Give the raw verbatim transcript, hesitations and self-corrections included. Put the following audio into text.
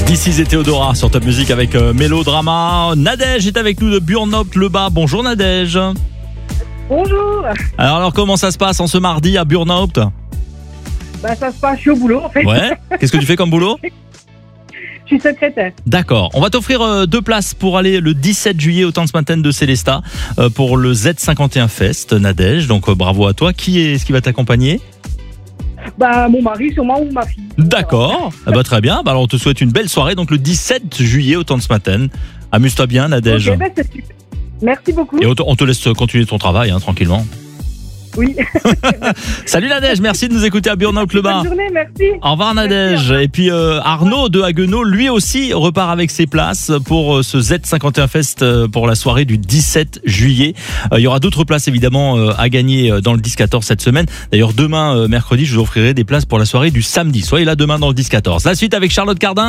This is Théodora sur Top Music avec euh, Mélodrama. Nadège est avec nous de Burnhaupt-le-Bas. Bonjour Nadège. Bonjour. Alors, alors comment ça se passe en ce mardi à Burnhaupt? Bah ça se passe, je suis au boulot en fait. Ouais. Qu'est-ce que tu fais comme boulot? Je suis secrétaire. D'accord. On va t'offrir euh, deux places pour aller le dix-sept juillet au Tanzmatten de Célestat euh, pour le Z cinquante et un Fest, Nadège. Donc euh, bravo à toi. Qui est ce qui va t'accompagner? Bah mon mari sûrement ou ma fille. D'accord. Ah bah, très bien. Bah, alors on te souhaite une belle soirée. Donc le dix-sept juillet au Tanzmatten. Amuse-toi bien, Nadège. Ok, bah, c'est super. Merci beaucoup. Et on te, on te laisse continuer ton travail hein, tranquillement. Oui. Salut Nadège, merci de nous écouter à Burnhaupt-le-Bas. Bonne journée, merci. Au revoir Nadège. Merci, et puis euh, Arnaud de Haguenau, lui aussi repart avec ses places pour euh, ce Z cinquante et un Fest euh, pour la soirée du dix-sept juillet. Euh, il y aura d'autres places évidemment euh, à gagner euh, dans le dix quatorze cette semaine. D'ailleurs demain, euh, mercredi, je vous offrirai des places pour la soirée du samedi. Soyez là demain dans le dix quatorze. La suite avec Charlotte Cardin.